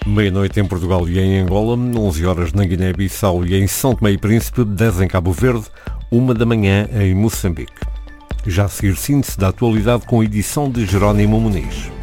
Meia-noite em Portugal e em Angola, 11 horas na Guiné-Bissau e em São Tomé e Príncipe, 10 em Cabo Verde, 1 da manhã em Moçambique. Já a seguir, síntese da atualidade com a edição de Jerónimo Muniz.